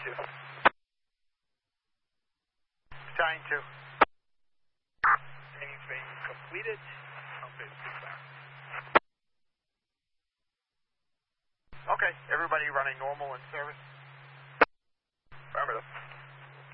2. Battalion 2. Training's been completed. Pump is back. Okay, everybody running normal in service? Affirmative.